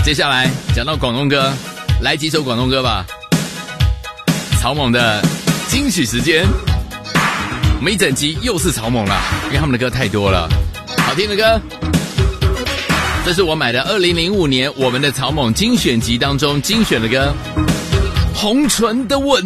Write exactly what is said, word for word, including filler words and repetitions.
接下来讲到广东歌，来几首广东歌吧。草蜢的金曲时间，我们一整集又是草蜢了，因为他们的歌太多了，好听的歌。这是我买的二零零五年我们的草蜢精选集当中精选的歌，红唇的吻。